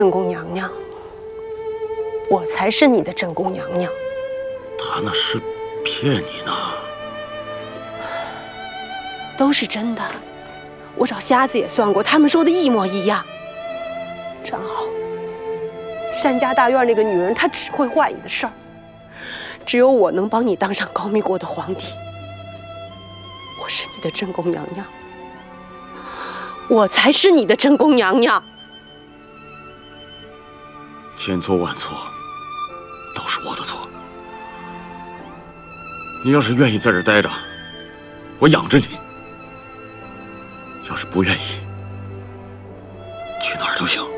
正宫娘娘，我才是你的正宫娘娘。 他那是骗你呢， 都是真的。我找瞎子也算过，他们说的一模一样。正好，单家大院那个女人，她只会坏你的事儿，只有我能帮你当上高密国的皇帝。我是你的正宫娘娘，我才是你的正宫娘娘。 千错万错，都是我的错。你要是愿意在这儿待着，我养着你；要是不愿意，去哪儿都行。